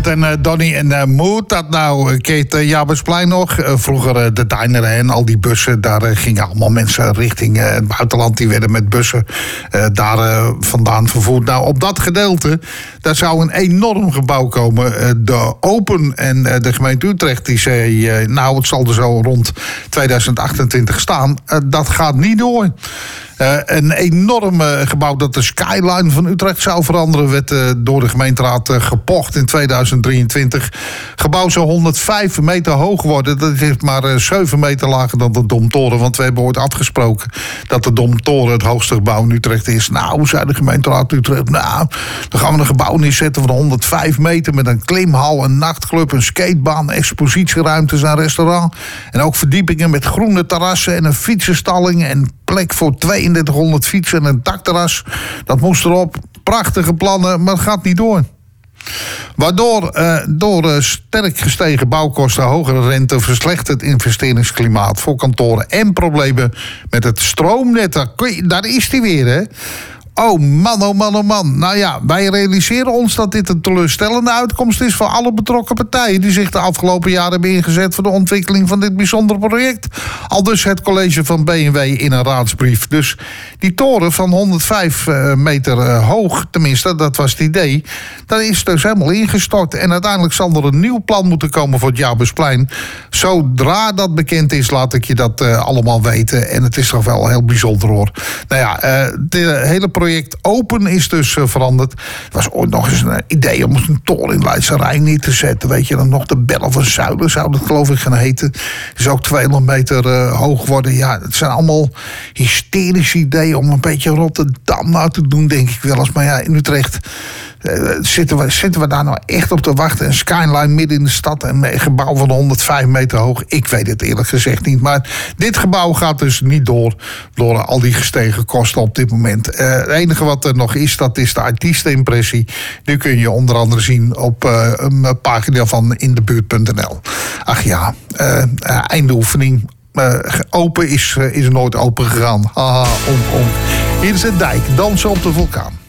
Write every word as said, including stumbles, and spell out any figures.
Albert en uh, Donny. En uh, moet dat nou? Keet uh, Jabersplein nog? Uh, vroeger uh, de Diner en al die bussen. Daar uh, gingen allemaal mensen richting uh, het buitenland. Die werden met bussen uh, daar uh, vandaan vervoerd. Nou, op dat gedeelte, daar zou een enorm gebouw komen. Uh, de Open en uh, de gemeente Utrecht, die zei... Uh, nou, het zal er zo rond tweeduizend achtentwintig staan. Uh, dat gaat niet door. Uh, een enorm uh, gebouw dat de skyline van Utrecht zou veranderen... werd uh, door de gemeenteraad uh, gepocht in tweeduizend drieëntwintig. Gebouw zou honderdvijf meter hoog worden. Dat is maar uh, zeven meter lager dan de Domtoren. Want we hebben ooit afgesproken dat de Domtoren het hoogste gebouw in Utrecht is. Nou, zei de gemeenteraad Utrecht... nou, dan gaan we een gebouw neerzetten van honderdvijf meter... met een klimhal, een nachtclub, een skatebaan... expositieruimtes en een restaurant. En ook verdiepingen met groene terrassen en een fietsenstalling... en plek voor tweeëndertighonderd fietsen en een dakterras. Dat moest erop. Prachtige plannen, maar het gaat niet door. Waardoor uh, door uh, sterk gestegen bouwkosten, hogere rente... verslechterd investeringsklimaat voor kantoren... en problemen met het stroomnet. Daar is die weer, hè? Oh man, oh man, oh man. Nou ja, wij realiseren ons dat dit een teleurstellende uitkomst is... voor alle betrokken partijen die zich de afgelopen jaren hebben ingezet... voor de ontwikkeling van dit bijzondere project. Aldus het college van B en W in een raadsbrief. Dus die toren van honderdvijf meter hoog, tenminste, dat was het idee... dat is dus helemaal ingestort. En uiteindelijk zal er een nieuw plan moeten komen voor het Jabersplein. Zodra dat bekend is, laat ik je dat uh, allemaal weten. En het is toch wel heel bijzonder, hoor. Nou ja, uh, de hele project Open is dus uh, veranderd. Er was ooit nog eens een idee om een toren in Leidse Rijn neer te zetten. Weet je dan nog, de Bellen van Zuilen zou dat geloof ik gaan heten. Is ook tweehonderd meter uh, hoog worden. Ja, het zijn allemaal hysterische ideeën om een beetje Rotterdam nou te doen, denk ik wel eens. Maar ja, in Utrecht uh, zitten, we, zitten we daar nou echt op te wachten. Een skyline midden in de stad en een gebouw van honderdvijf meter hoog. Ik weet het eerlijk gezegd niet. Maar dit gebouw gaat dus niet door door al die gestegen kosten op dit moment. Uh, het enige wat er nog is, dat is de artiestenimpressie. Nu kun je onder andere zien op uh, een pagina van indebuurt punt n l. Ach ja, uh, uh, einde oefening. Uh, open is, uh, is nooit open gegaan. Haha, om, om. Hier is een dijk, dansen op de vulkaan.